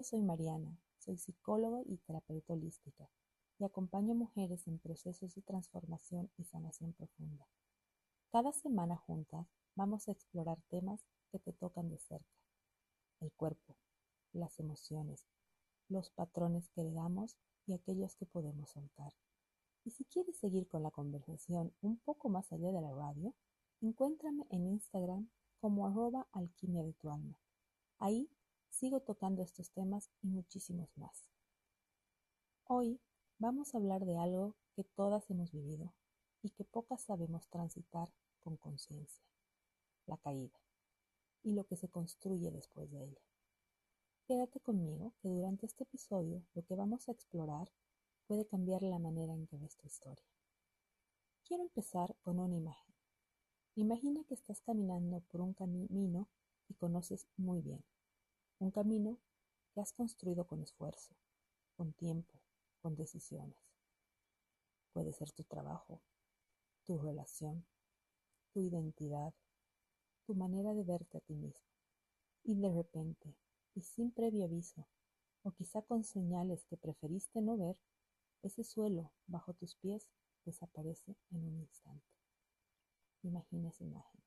soy Mariana, soy psicóloga y terapeuta holística y acompaño mujeres en procesos de transformación y sanación profunda. Cada semana juntas vamos a explorar temas que te tocan de cerca: el cuerpo, las emociones, los patrones que heredamos y aquellos que podemos soltar. Y si quieres seguir con la conversación un poco más allá de la radio, encuéntrame en Instagram como @alquimia de tu alma. Ahí sigo tocando estos temas y muchísimos más. Hoy vamos a hablar de algo que todas hemos vivido y que pocas sabemos transitar con conciencia: la caída y lo que se construye después de ella. Quédate conmigo, que durante este episodio lo que vamos a explorar puede cambiar la manera en que ves tu historia. Quiero empezar con una imagen. Imagina que estás caminando por un camino que conoces muy bien, un camino que has construido con esfuerzo, con tiempo, con decisiones. Puede ser tu trabajo, tu relación, tu identidad, tu manera de verte a ti mismo. Y de repente, y sin previo aviso, o quizá con señales que preferiste no ver, ese suelo bajo tus pies desaparece en un instante. Imagina esa imagen.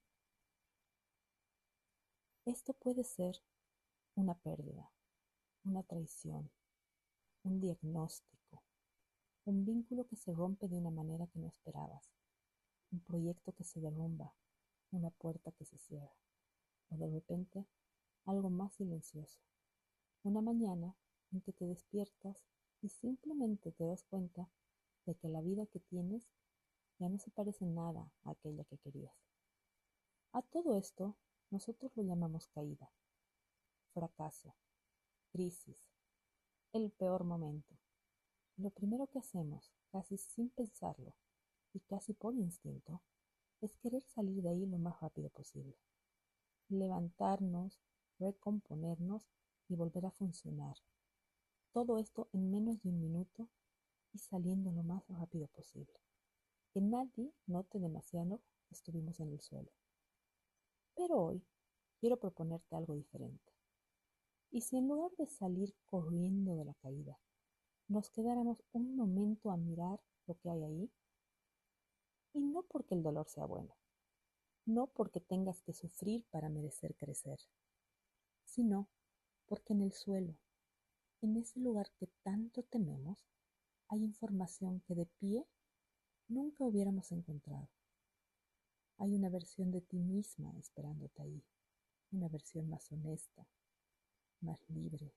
Esto puede ser una pérdida, una traición, un diagnóstico, un vínculo que se rompe de una manera que no esperabas, un proyecto que se derrumba, una puerta que se cierra, o de repente algo más silencioso, una mañana en que te despiertas y simplemente te das cuenta de que la vida que tienes ya no se parece nada a aquella que querías. A todo esto nosotros lo llamamos caída, fracaso, crisis, el peor momento. Lo primero que hacemos, casi sin pensarlo y casi por instinto, es querer salir de ahí lo más rápido posible. Levantarnos, recomponernos y volver a funcionar. Todo esto en menos de un minuto y saliendo lo más rápido posible. Que nadie note demasiado que estuvimos en el suelo. Pero hoy quiero proponerte algo diferente. ¿Y si en lugar de salir corriendo de la caída, nos quedáramos un momento a mirar lo que hay ahí? Y no porque el dolor sea bueno, no porque tengas que sufrir para merecer crecer, sino porque en el suelo, en ese lugar que tanto tememos, hay información que de pie nunca hubiéramos encontrado. Hay una versión de ti misma esperándote ahí, una versión más honesta, más libre,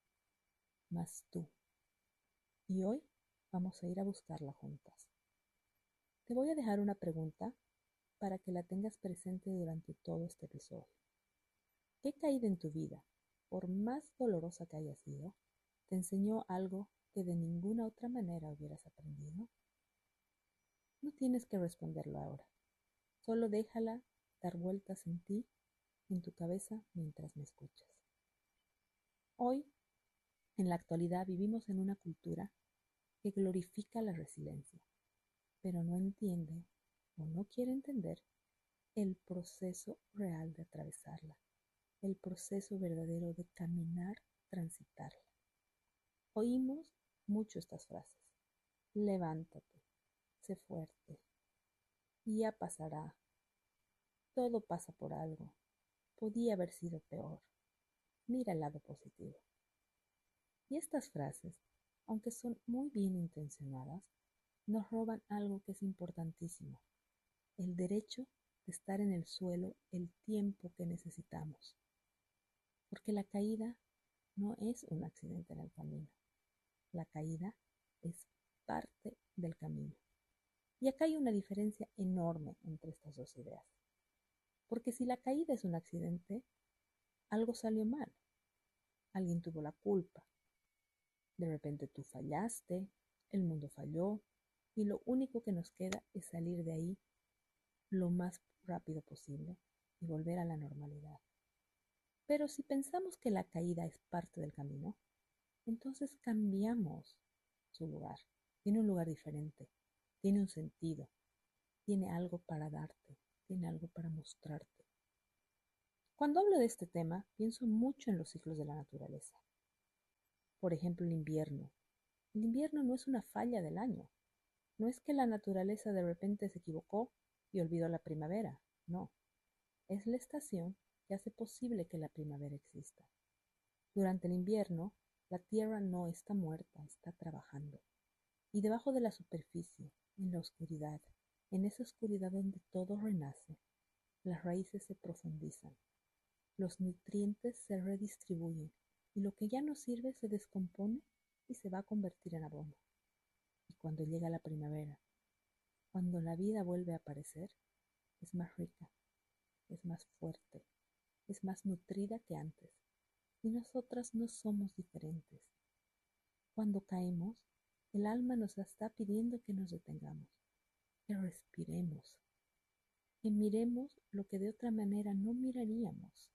más tú. Y hoy vamos a ir a buscarla juntas. Te voy a dejar una pregunta para que la tengas presente durante todo este episodio. ¿Qué caída en tu vida, por más dolorosa que haya sido, te enseñó algo que de ninguna otra manera hubieras aprendido? No tienes que responderlo ahora. Solo déjala dar vueltas en ti, en tu cabeza, mientras me escuchas. Hoy, en la actualidad, vivimos en una cultura que glorifica la resiliencia, pero no entiende o no quiere entender el proceso real de atravesarla, el proceso verdadero de caminar, transitarla. Oímos mucho estas frases: levántate, sé fuerte, ya pasará, todo pasa por algo, podía haber sido peor, mira el lado positivo. Y estas frases, aunque son muy bien intencionadas, nos roban algo que es importantísimo: el derecho de estar en el suelo el tiempo que necesitamos. Porque la caída no es un accidente en el camino. La caída es parte del camino. Y acá hay una diferencia enorme entre estas dos ideas. Porque si la caída es un accidente, algo salió mal. Alguien tuvo la culpa. De repente tú fallaste, el mundo falló, y lo único que nos queda es salir de ahí lo más rápido posible y volver a la normalidad. Pero si pensamos que la caída es parte del camino, entonces cambiamos su lugar. Tiene un lugar diferente, tiene un sentido, tiene algo para darte, tiene algo para mostrarte. Cuando hablo de este tema, pienso mucho en los ciclos de la naturaleza. Por ejemplo, el invierno. El invierno no es una falla del año. No es que la naturaleza de repente se equivocó y olvidó la primavera. No. Es la estación que hace posible que la primavera exista. Durante el invierno, la tierra no está muerta, está trabajando. Y debajo de la superficie, en la oscuridad, en esa oscuridad donde todo renace, las raíces se profundizan, los nutrientes se redistribuyen y lo que ya no sirve se descompone y se va a convertir en abono. Y cuando llega la primavera, cuando la vida vuelve a aparecer, es más rica, es más fuerte, es más nutrida que antes. Y nosotras no somos diferentes. Cuando caemos, el alma nos está pidiendo que nos detengamos, que respiremos, que miremos lo que de otra manera no miraríamos,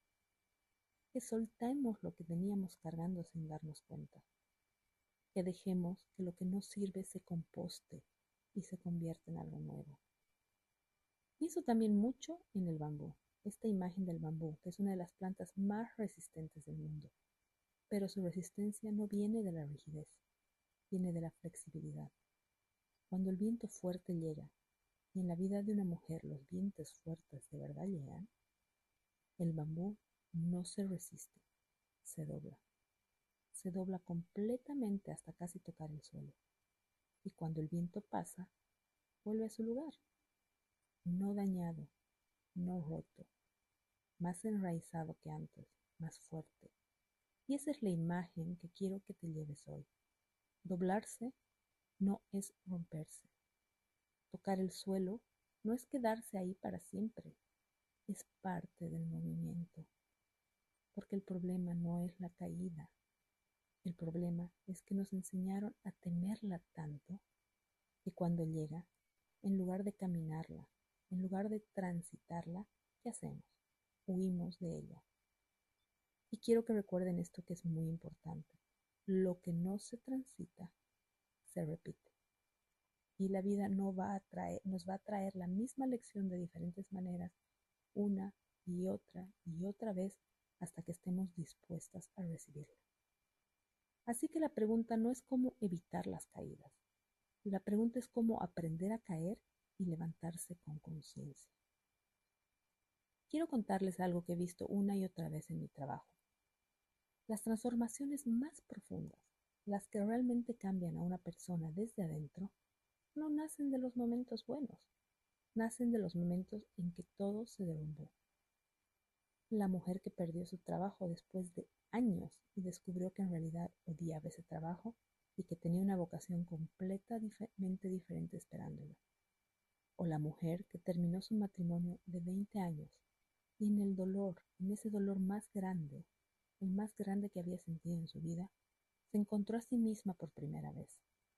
que soltemos lo que veníamos cargando sin darnos cuenta, que dejemos que lo que no sirve se composte y se convierta en algo nuevo. Pienso también mucho en el bambú, esta imagen del bambú, que es una de las plantas más resistentes del mundo, pero su resistencia no viene de la rigidez, viene de la flexibilidad. Cuando el viento fuerte llega, y en la vida de una mujer los vientos fuertes de verdad llegan, el bambú no se resiste, se dobla completamente hasta casi tocar el suelo. Y cuando el viento pasa, vuelve a su lugar, no dañado, no roto, más enraizado que antes, más fuerte. Y esa es la imagen que quiero que te lleves hoy. Doblarse no es romperse. Tocar el suelo no es quedarse ahí para siempre, es parte del movimiento. Porque el problema no es la caída, el problema es que nos enseñaron a temerla tanto que cuando llega, en lugar de caminarla, en lugar de transitarla, ¿qué hacemos? Huimos de ella. Y quiero que recuerden esto que es muy importante. Lo que no se transita, se repite. Y la vida nos va a traer la misma lección de diferentes maneras, una y otra vez, hasta que estemos dispuestas a recibirla. Así que la pregunta no es cómo evitar las caídas. La pregunta es cómo aprender a caer y levantarse con conciencia. Quiero contarles algo que he visto una y otra vez en mi trabajo. Las transformaciones más profundas, las que realmente cambian a una persona desde adentro, no nacen de los momentos buenos, nacen de los momentos en que todo se derrumbó. La mujer que perdió su trabajo después de años y descubrió que en realidad odiaba ese trabajo y que tenía una vocación completamente diferente esperándola. O la mujer que terminó su matrimonio de 20 años y en el dolor, en ese dolor más grande, el más grande que había sentido en su vida, se encontró a sí misma por primera vez.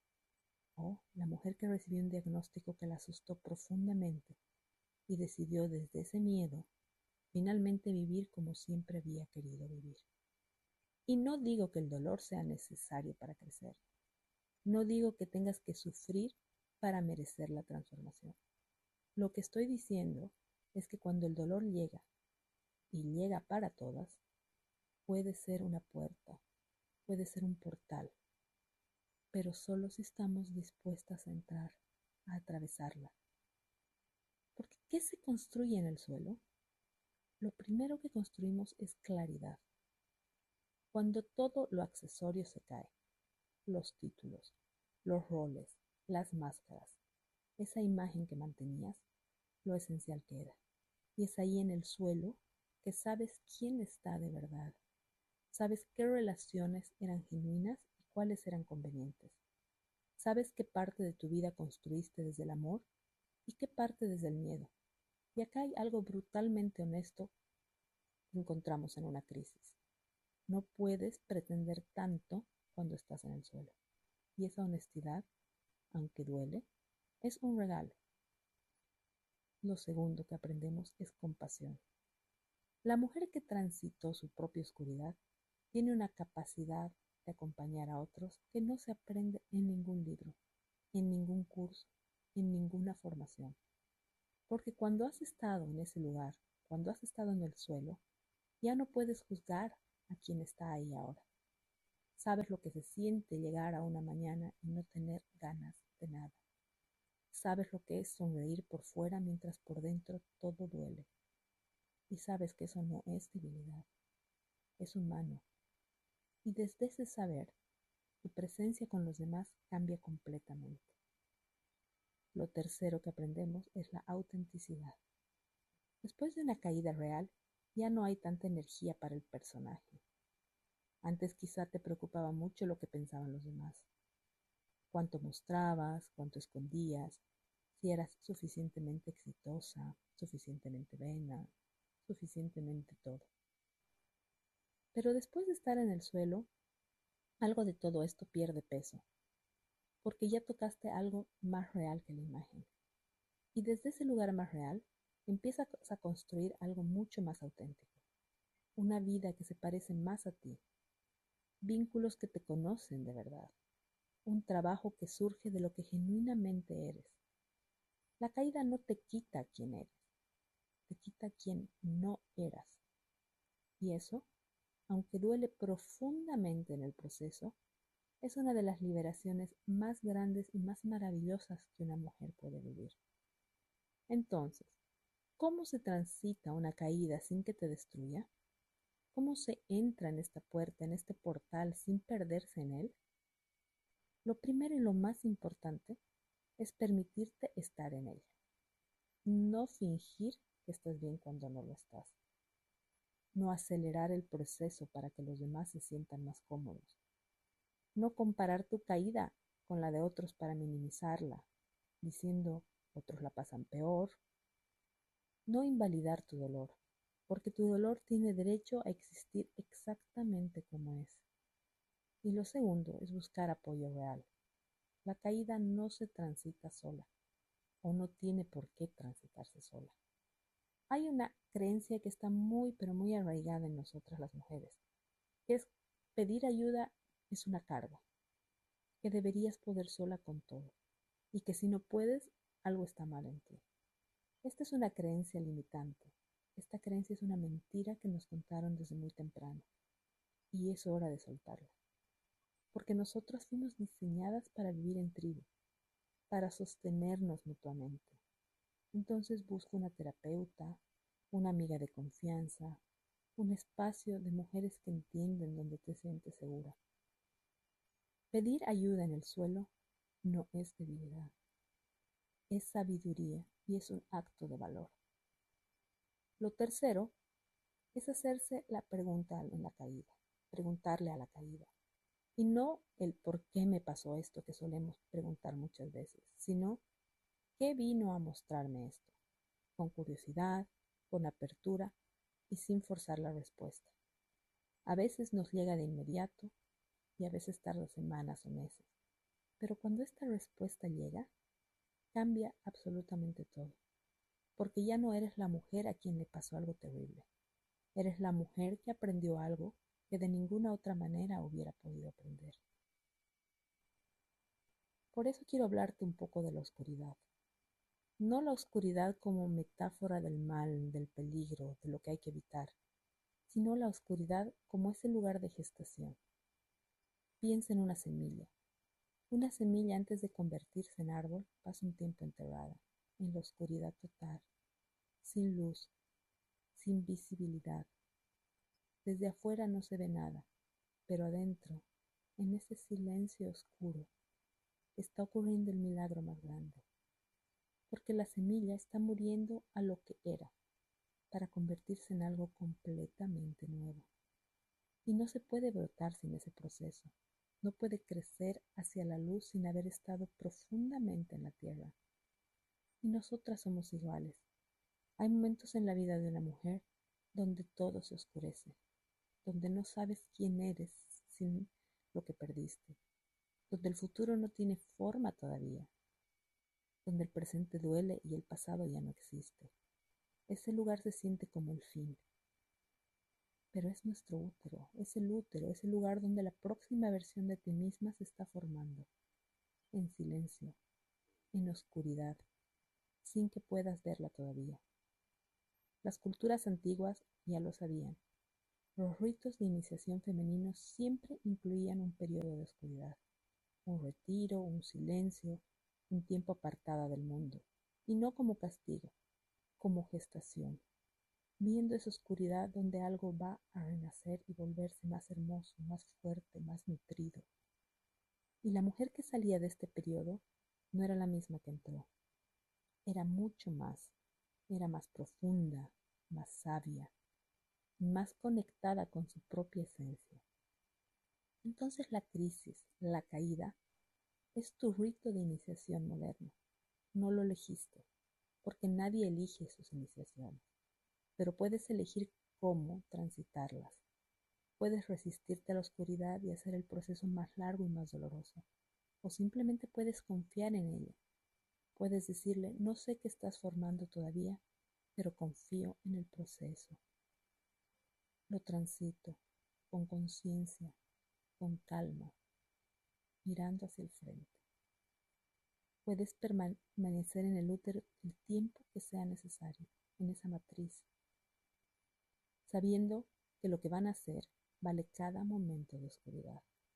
O la mujer que recibió un diagnóstico que la asustó profundamente y decidió desde ese miedo finalmente vivir como siempre había querido vivir. Y no digo que el dolor sea necesario para crecer. No digo que tengas que sufrir para merecer la transformación. Lo que estoy diciendo es que cuando el dolor llega, y llega para todas, puede ser una puerta, puede ser un portal, pero solo si estamos dispuestas a entrar, a atravesarla. Porque ¿qué se construye en el suelo? Lo primero que construimos es claridad. Cuando todo lo accesorio se cae, los títulos, los roles, las máscaras, esa imagen que mantenías, lo esencial queda. Y es ahí en el suelo que sabes quién está de verdad. Sabes qué relaciones eran genuinas y cuáles eran convenientes. Sabes qué parte de tu vida construiste desde el amor y qué parte desde el miedo. Y acá hay algo brutalmente honesto que encontramos en una crisis. No puedes pretender tanto cuando estás en el suelo. Y esa honestidad, aunque duele, es un regalo. Lo segundo que aprendemos es compasión. La mujer que transitó su propia oscuridad tiene una capacidad de acompañar a otros que no se aprende en ningún libro, en ningún curso, en ninguna formación. Porque cuando has estado en ese lugar, cuando has estado en el suelo, ya no puedes juzgar a quien está ahí ahora. Sabes lo que se siente llegar a una mañana y no tener ganas de nada. Sabes lo que es sonreír por fuera mientras por dentro todo duele. Y sabes que eso no es debilidad, es humano. Y desde ese saber, tu presencia con los demás cambia completamente. Lo tercero que aprendemos es la autenticidad. Después de una caída real, ya no hay tanta energía para el personaje. Antes quizá te preocupaba mucho lo que pensaban los demás. Cuánto mostrabas, cuánto escondías, si eras suficientemente exitosa, suficientemente buena, suficientemente todo. Pero después de estar en el suelo, algo de todo esto pierde peso, porque ya tocaste algo más real que la imagen. Y desde ese lugar más real, empiezas a construir algo mucho más auténtico. Una vida que se parece más a ti. Vínculos que te conocen de verdad. Un trabajo que surge de lo que genuinamente eres. La caída no te quita quién eres, te quita quién no eras. Y eso, aunque duele profundamente en el proceso, es una de las liberaciones más grandes y más maravillosas que una mujer puede vivir. Entonces, ¿cómo se transita una caída sin que te destruya? ¿Cómo se entra en esta puerta, en este portal, sin perderse en él? Lo primero y lo más importante es permitirte estar en ella. No fingir que estás bien cuando no lo estás. No acelerar el proceso para que los demás se sientan más cómodos. No comparar tu caída con la de otros para minimizarla, diciendo otros la pasan peor. No invalidar tu dolor, porque tu dolor tiene derecho a existir exactamente como es. Y lo segundo es buscar apoyo real. La caída no se transita sola, o no tiene por qué transitarse sola. Hay una creencia que está muy, pero muy arraigada en nosotras las mujeres, que es pedir ayuda es una carga, que deberías poder sola con todo, y que si no puedes, algo está mal en ti. Esta es una creencia limitante. Esta creencia es una mentira que nos contaron desde muy temprano, y es hora de soltarla. Porque nosotras fuimos diseñadas para vivir en tribu, para sostenernos mutuamente. Entonces busca una terapeuta, una amiga de confianza, un espacio de mujeres que entienden donde te sientes segura. Pedir ayuda en el suelo no es debilidad, es sabiduría y es un acto de valor. Lo tercero es hacerse la pregunta en la caída, preguntarle a la caída. Y no el por qué me pasó esto que solemos preguntar muchas veces, sino qué vino a mostrarme esto, con curiosidad, con apertura y sin forzar la respuesta. A veces nos llega de inmediato y a veces tarda semanas o meses, pero cuando esta respuesta llega, cambia absolutamente todo, porque ya no eres la mujer a quien le pasó algo terrible, eres la mujer que aprendió algo que de ninguna otra manera hubiera podido aprender. Por eso quiero hablarte un poco de la oscuridad. No la oscuridad como metáfora del mal, del peligro, de lo que hay que evitar, sino la oscuridad como ese lugar de gestación. Piensa en una semilla. Una semilla antes de convertirse en árbol pasa un tiempo enterrada, en la oscuridad total, sin luz, sin visibilidad. Desde afuera no se ve nada, pero adentro, en ese silencio oscuro, está ocurriendo el milagro más grande. Porque la semilla está muriendo a lo que era, para convertirse en algo completamente nuevo. Y no se puede brotar sin ese proceso. No puede crecer hacia la luz sin haber estado profundamente en la tierra. Y nosotras somos iguales. Hay momentos en la vida de una mujer donde todo se oscurece, donde no sabes quién eres sin lo que perdiste, donde el futuro no tiene forma todavía, donde el presente duele y el pasado ya no existe. Ese lugar se siente como el fin. Pero es nuestro útero, es el lugar donde la próxima versión de ti misma se está formando, en silencio, en oscuridad, sin que puedas verla todavía. Las culturas antiguas ya lo sabían. Los ritos de iniciación femeninos siempre incluían un periodo de oscuridad, un retiro, un silencio, un tiempo apartada del mundo, y no como castigo, como gestación, viendo esa oscuridad donde algo va a renacer y volverse más hermoso, más fuerte, más nutrido. Y la mujer que salía de este periodo no era la misma que entró, era mucho más, era más profunda, más sabia, más conectada con su propia esencia. Entonces la crisis, la caída, es tu rito de iniciación moderno. No lo elegiste, porque nadie elige sus iniciaciones, pero puedes elegir cómo transitarlas. Puedes resistirte a la oscuridad y hacer el proceso más largo y más doloroso, o simplemente puedes confiar en ella. Puedes decirle, no sé qué estás formando todavía, pero confío en el proceso. Lo transito con conciencia, con calma, mirando hacia el frente. Puedes permanecer en el útero el tiempo que sea necesario, en esa matriz, sabiendo que lo que van a hacer vale cada momento de oscuridad.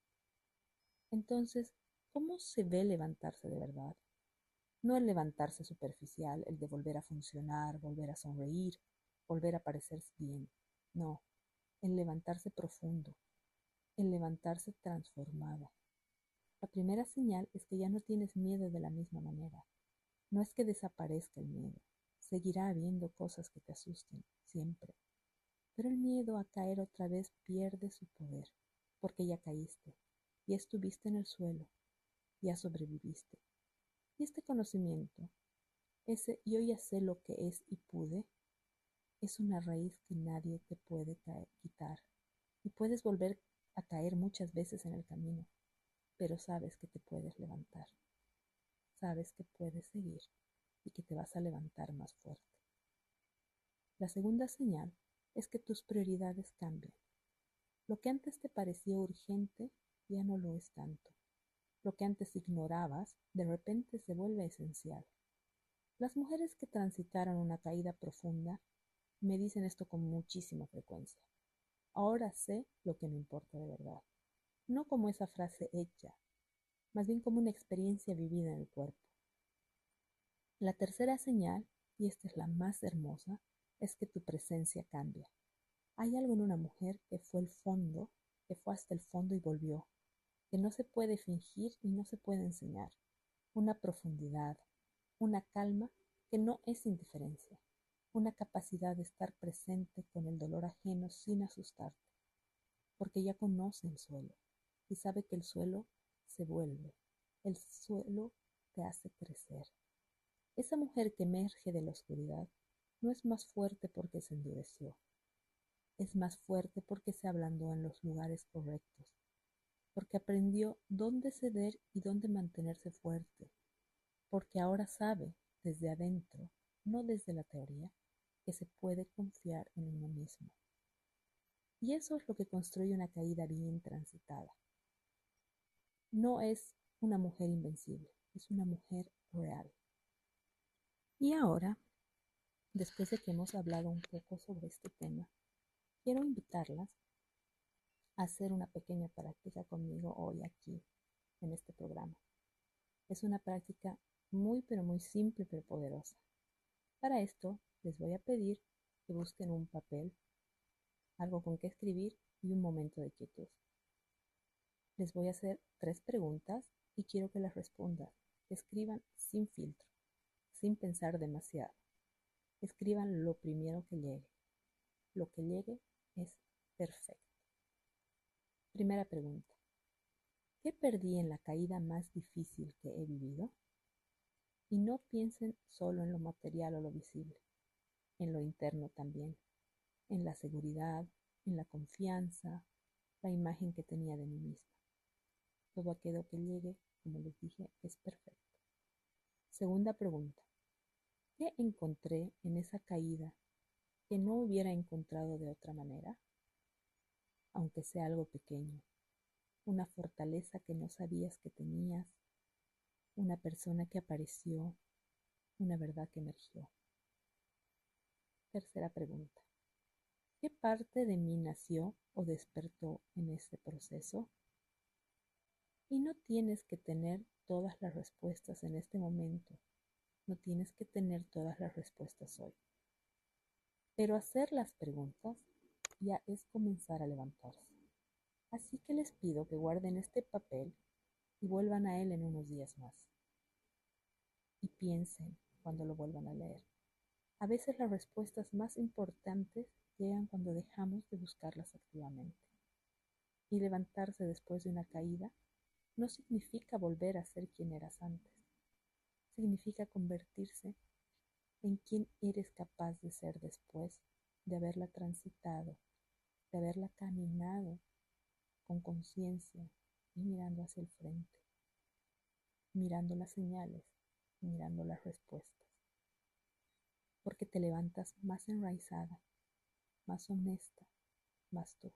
Entonces, ¿cómo se ve levantarse de verdad? No el levantarse superficial, el de volver a funcionar, volver a sonreír, volver a parecer bien. No, el levantarse profundo, el levantarse transformada. La primera señal es que ya no tienes miedo de la misma manera. No es que desaparezca el miedo. Seguirá habiendo cosas que te asusten, siempre. Pero el miedo a caer otra vez pierde su poder, porque ya caíste, ya estuviste en el suelo, ya sobreviviste. Y este conocimiento, ese yo ya sé lo que es y pude, es una raíz que nadie te puede quitar. Y puedes volver a caer muchas veces en el camino, pero sabes que te puedes levantar. Sabes que puedes seguir y que te vas a levantar más fuerte. La segunda señal es que tus prioridades cambian. Lo que antes te parecía urgente ya no lo es tanto. Lo que antes ignorabas de repente se vuelve esencial. Las mujeres que transitaron una caída profunda me dicen esto con muchísima frecuencia. Ahora sé lo que me importa de verdad. No como esa frase hecha, más bien como una experiencia vivida en el cuerpo. La tercera señal, y esta es la más hermosa, es que tu presencia cambia. Hay algo en una mujer que fue el fondo, que fue hasta el fondo y volvió, que no se puede fingir y no se puede enseñar. Una profundidad, una calma que no es indiferencia, una capacidad de estar presente con el dolor ajeno sin asustarte, porque ya conoce el suelo y sabe que el suelo se vuelve, el suelo te hace crecer. Esa mujer que emerge de la oscuridad no es más fuerte porque se endureció, es más fuerte porque se ablandó en los lugares correctos, porque aprendió dónde ceder y dónde mantenerse fuerte, porque ahora sabe desde adentro, no desde la teoría, que se puede confiar en uno mismo. Y eso es lo que construye una caída bien transitada. No es una mujer invencible, es una mujer real. Y ahora, después de que hemos hablado un poco sobre este tema, quiero invitarlas a hacer una pequeña práctica conmigo hoy aquí, en este programa. Es una práctica muy pero muy simple pero poderosa. Para esto les voy a pedir que busquen un papel, algo con que escribir y un momento de quietud. Les voy a hacer 3 preguntas y quiero que las respondan. Escriban sin filtro, sin pensar demasiado. Escriban lo primero que llegue. Lo que llegue es perfecto. Primera pregunta. ¿Qué perdí en la caída más difícil que he vivido? Y no piensen solo en lo material o lo visible, en lo interno también, en la seguridad, en la confianza, la imagen que tenía de mí misma. Todo aquello que llegue, como les dije, es perfecto. Segunda pregunta. ¿Qué encontré en esa caída que no hubiera encontrado de otra manera? Aunque sea algo pequeño, una fortaleza que no sabías que tenías, una persona que apareció, una verdad que emergió. Tercera pregunta. ¿Qué parte de mí nació o despertó en este proceso? Y no tienes que tener todas las respuestas en este momento, no tienes que tener todas las respuestas hoy. Pero hacer las preguntas ya es comenzar a levantarse. Así que les pido que guarden este papel y vuelvan a él en unos días más. Y piensen cuando lo vuelvan a leer. A veces las respuestas más importantes llegan cuando dejamos de buscarlas activamente. Y levantarse después de una caída no significa volver a ser quien eras antes. Significa convertirse en quien eres capaz de ser después de haberla transitado, de haberla caminado con conciencia y mirando hacia el frente, mirando las señales, mirando las respuestas. Porque te levantas más enraizada, más honesta, más tú.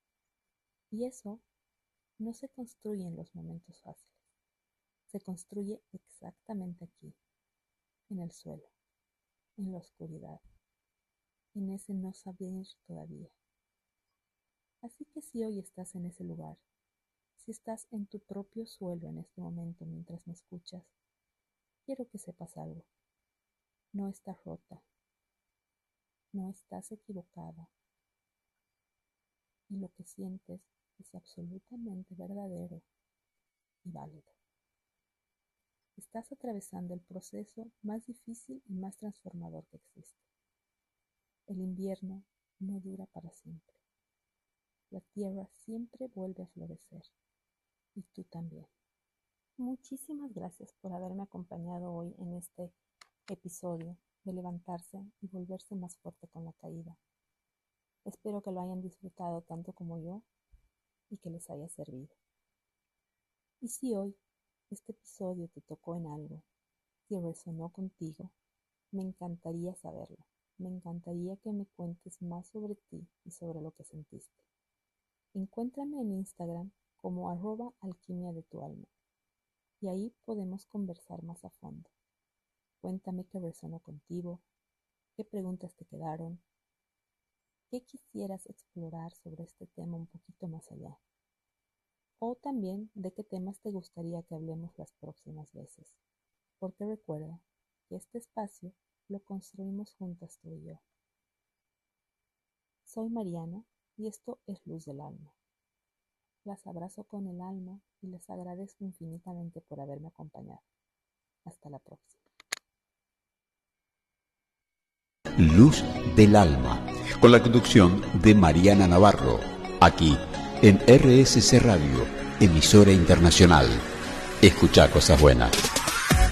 Y eso no se construye en los momentos fáciles, se construye exactamente aquí, en el suelo, en la oscuridad, en ese no saber todavía. Así que si hoy estás en ese lugar, si estás en tu propio suelo en este momento mientras me escuchas, quiero que sepas algo. No estás rota, no estás equivocada, y lo que sientes es absolutamente verdadero y válido. Estás atravesando el proceso más difícil y más transformador que existe. El invierno no dura para siempre. La tierra siempre vuelve a florecer, y tú también. Muchísimas gracias por haberme acompañado hoy en este episodio de levantarse y volverse más fuerte con la caída. Espero que lo hayan disfrutado tanto como yo y que les haya servido. Y si hoy este episodio te tocó en algo, si resonó contigo, me encantaría saberlo. Me encantaría que me cuentes más sobre ti y sobre lo que sentiste. Encuéntrame en Instagram como @alquimia de tu alma y ahí podemos conversar más a fondo. Cuéntame qué resonó contigo, qué preguntas te quedaron, qué quisieras explorar sobre este tema un poquito más allá. O también de qué temas te gustaría que hablemos las próximas veces. Porque recuerda que este espacio lo construimos juntas tú y yo. Soy Mariana y esto es Luz del Alma. Las abrazo con el alma y les agradezco infinitamente por haberme acompañado. Hasta la próxima. Luz del Alma, con la conducción de Mariana Navarro, aquí en RSC Radio, emisora internacional. Escucha cosas buenas.